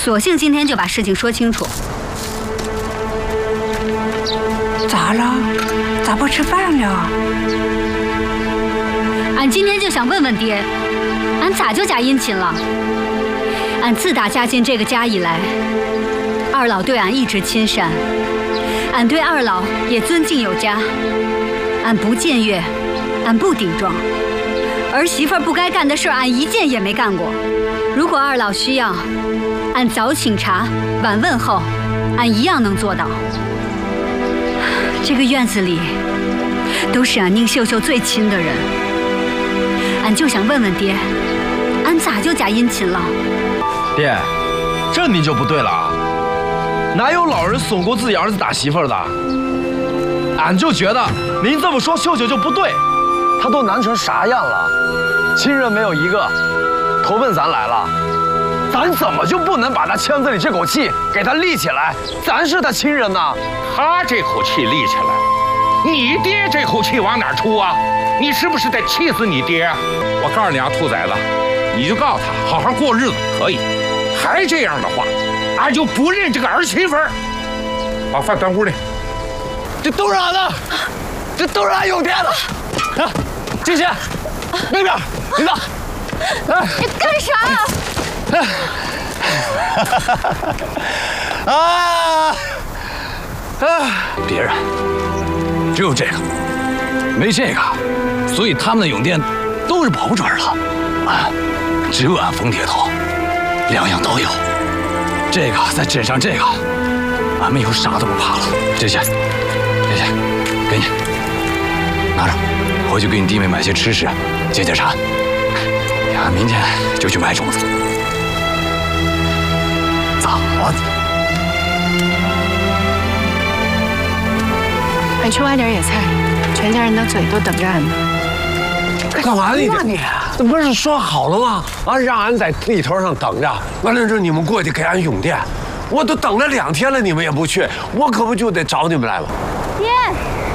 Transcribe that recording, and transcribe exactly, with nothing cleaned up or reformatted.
索性今天就把事情说清楚。 咋了？咋不吃饭了？ 俺今天就想问问爹，俺咋就假殷勤了？俺自打嫁进这个家以来，二老对俺一直亲善，俺对二老也尊敬有加。俺不僭越，俺不顶撞，儿媳妇不该干的事，俺一件也没干过。如果二老需要，俺早请茶，晚问候，俺一样能做到。这个院子里都是俺宁秀秀最亲的人，俺就想问问爹，俺咋就假殷勤了？ 爹，这你就不对了啊！哪有老人送过自己儿子打媳妇儿的？俺就觉得您这么说秀秀就不对，她都难成啥样了，亲人没有一个，投奔咱来了，咱怎么就不能把他腔子里这口气给他立起来？咱是他亲人呐。 他这口气立起来，你爹这口气往哪出啊？你是不是得气死你爹啊？我告诉你啊，兔崽子，你就告诉他好好过日子可以，还这样的话，俺就不认这个儿媳妇儿。把饭端屋里。 这都是俺的，这都是俺有爹的。啊，这些，那边，你走。 哎，你干啥呀？ 啊！啊！ 别人只有这个，没这个，所以他们的永店都是保不准的。啊，只有俺冯铁头，两样都有。这个再枕上这个，俺们以后啥都不怕了。这些，这些，给你，拿着，回去给你弟妹买些吃食，解解馋。俺明天就去买种子。怎么？ 俺去挖点野菜，全家人的嘴都等着俺呢。 干嘛呢你？这不是说好了吗？啊，让俺在地头上等着，完了之后你们过去给俺永店。我都等了两天了，你们也不去，我可不就得找你们来吗？ 爹。